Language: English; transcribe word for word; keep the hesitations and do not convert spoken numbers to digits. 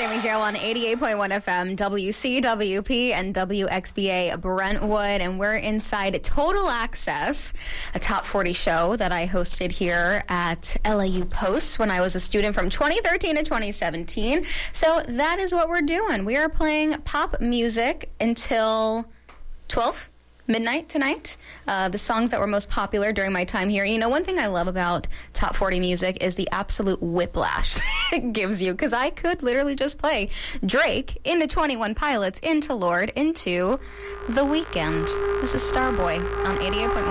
Jamie Joe on eighty-eight point one F M, W C W P and W X B A Brentwood, and we're inside Total Access, a top forty show that I hosted here at L A U Post when I was a student from twenty thirteen to twenty seventeen. So that is what we're doing. We are playing pop music until twelve midnight tonight. Uh, the songs that were most popular during my time here. You know, one thing I love about top forty music is the absolute whiplash it gives you, because I could literally just play Drake into twenty-one Pilots, into Lorde, into The Weeknd. This is Starboy on eighty-eight point one